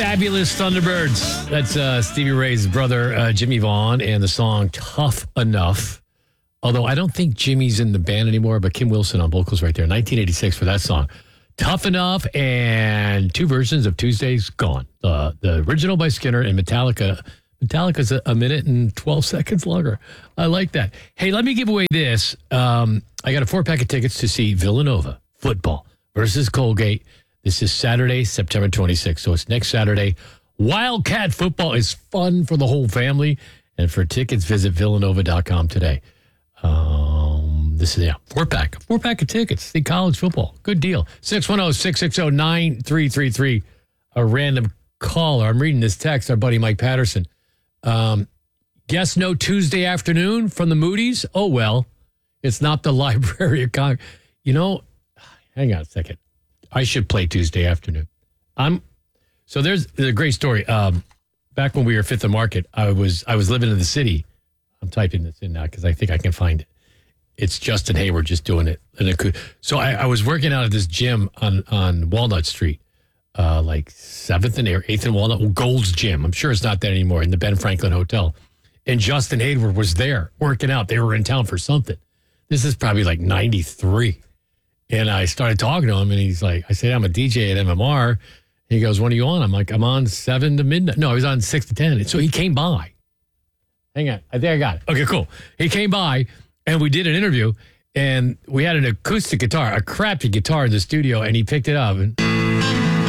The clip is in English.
Fabulous Thunderbirds. That's Stevie Ray's brother, Jimmy Vaughn, and the song Tough Enough. Although I don't think Jimmy's in the band anymore, but Kim Wilson on vocals right there. 1986 for that song. Tough Enough, and two versions of Tuesday's Gone. The original by Skinner and Metallica. Metallica's a minute and 12 seconds longer. I like that. Hey, let me give away this. I got a 4-pack of tickets to see Villanova football versus Colgate. This is Saturday, September 26th. So it's next Saturday. Wildcat football is fun for the whole family. And for tickets, visit villanova.com today. This is, 4-pack of tickets. See college football. Good deal. 610-660-9333. A random caller. I'm reading this text, our buddy Mike Patterson. Guess no Tuesday afternoon from the Moody's? Oh, well, it's not the Library of Congress. Hang on a second. I should play Tuesday afternoon. So there's a great story. Back when we were Fifth and Market, I was living in the city. I'm typing this in now because I think I can find it. It's Justin Hayward just doing it. So I was working out at this gym on Walnut Street, like 7th and 8th and Walnut, Gold's Gym. I'm sure it's not that anymore, in the Ben Franklin Hotel. And Justin Hayward was there working out. They were in town for something. This is probably like 93. And I started talking to him, and he's like, I said, I'm a DJ at MMR. He goes, when are you on? I'm like, I'm on 7 to midnight. No, I was on 6 to 10. And so he came by. Hang on. I think I got it. Okay, cool. He came by, and we did an interview, and we had an acoustic guitar, a crappy guitar in the studio, and he picked it up. And